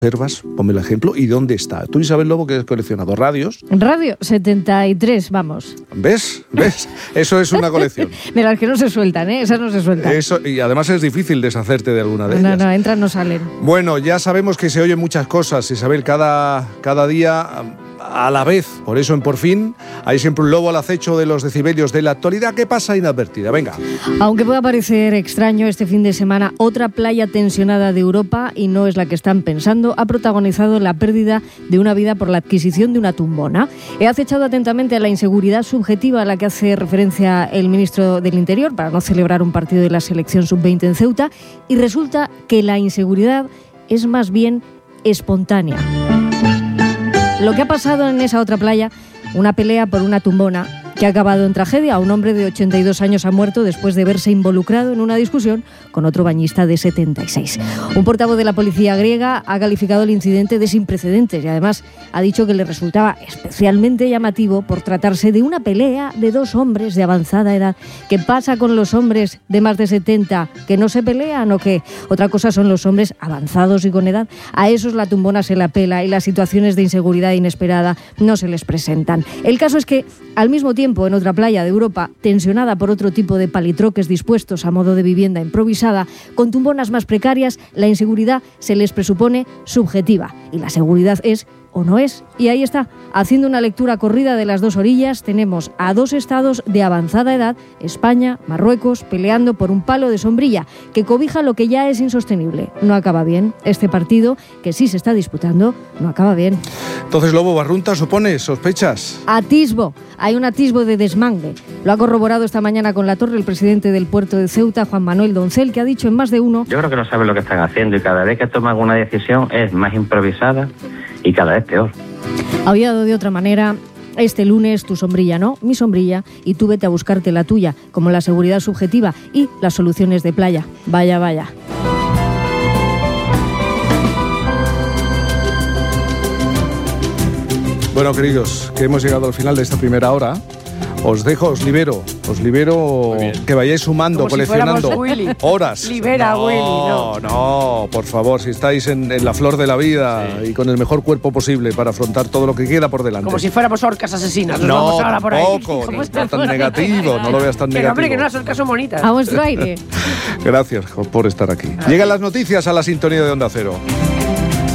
conservas? Ponme el ejemplo. ¿Y dónde está? Tú, Isabel Lobo, que has coleccionado radios. Radio 73, vamos. ¿Ves? Eso es una colección. De las que no se sueltan, ¿eh? Esas no se sueltan. Eso, y además es difícil deshacerte de alguna de ellas. No, entran, no salen. Bueno, ya sabemos que se oyen muchas cosas, Isabel, cada día a la vez. Por eso en Por Fin hay siempre un lobo al acecho de los decibelios de la actualidad que pasa inadvertida. Venga. Aunque pueda parecer extraño, este fin de semana otra playa tensionada de Europa, y no es la que están pensando, ha protagonizado la pérdida de una vida por la adquisición de una tumbona. He acechado atentamente a la inseguridad subjetiva a la que hace referencia el ministro del Interior para no celebrar un partido de la selección sub-20 en Ceuta, y resulta que la inseguridad es más bien espontánea. Lo que ha pasado en esa otra playa, una pelea por una tumbona que ha acabado en tragedia. Un hombre de 82 años ha muerto después de verse involucrado en una discusión con otro bañista de 76. Un portavoz de la policía griega ha calificado el incidente de sin precedentes y además ha dicho que le resultaba especialmente llamativo por tratarse de una pelea de dos hombres de avanzada edad. ¿Qué pasa con los hombres de más de 70? ¿Que no se pelean o qué? Otra cosa son los hombres avanzados y con edad. A esos la tumbona se la pela y las situaciones de inseguridad inesperada no se les presentan. El caso es que, al mismo tiempo, en otra playa de Europa, tensionada por otro tipo de palitroques dispuestos a modo de vivienda improvisada, con tumbonas más precarias, la inseguridad se les presupone subjetiva y la seguridad es o no es. Y ahí está, haciendo una lectura corrida de las dos orillas, tenemos a dos estados de avanzada edad, España, Marruecos, peleando por un palo de sombrilla que cobija lo que ya es insostenible. No acaba bien. Este partido, que sí se está disputando, no acaba bien. Entonces, Lobo Barrunta, ¿supones? ¿Sospechas? Atisbo. Hay un atisbo de desmangue. Lo ha corroborado esta mañana con La Torre el presidente del puerto de Ceuta, Juan Manuel Doncel, que ha dicho en más de uno: yo creo que no saben lo que están haciendo y cada vez que toman una decisión es más improvisada y cada vez peor. Había dado de otra manera. Este lunes tu sombrilla no, mi sombrilla, y tú vete a buscarte la tuya, como la seguridad subjetiva y las soluciones de playa. Vaya, vaya. Bueno, queridos, que hemos llegado al final de esta primera hora. Os dejo, os libero que vayáis sumando, como coleccionando si horas. Libera, no, Willy, no, por favor, si estáis en la flor de la vida y con el mejor cuerpo posible para afrontar todo lo que queda por delante. Como si fuéramos orcas asesinas. Nos no, vamos ahora por ahí. Tampoco, no está tan negativo, no lo veas tan negativo. Hombre, que no las orcas son bonitas. A vuestro aire. Gracias por estar aquí. Llegan las noticias a la sintonía de Onda Cero.